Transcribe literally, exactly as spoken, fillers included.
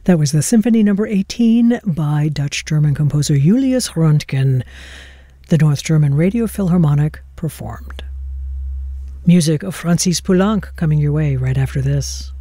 That was the Symphony Number eighteen by Dutch-German composer Julius Röntgen. The North German Radio Philharmonic performed. Music of Francis Poulenc coming your way right after this.